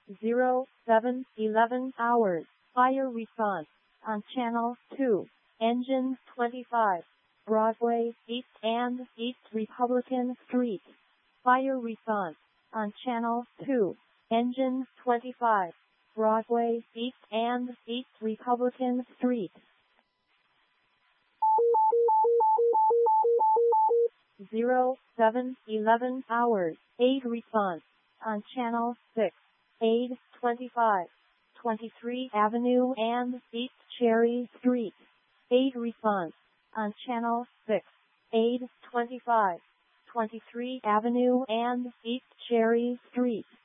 07:11 hours. Fire response on Channel 2. Engine 25. Broadway, East and East Republican Street. Fire response on Channel 2. Engine 25. Broadway, East and East Republican Street. 07:11 hours. Aid response on Channel 6. Aid 25. 23 Avenue and East Cherry Street. Aid response on Channel 6. Aid 25. 23 Avenue and East Cherry Street.